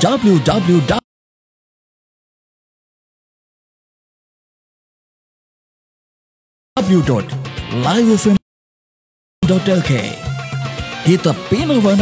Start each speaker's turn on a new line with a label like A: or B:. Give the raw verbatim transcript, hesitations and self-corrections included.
A: w w w dot live f m dot l k. Kita pinavana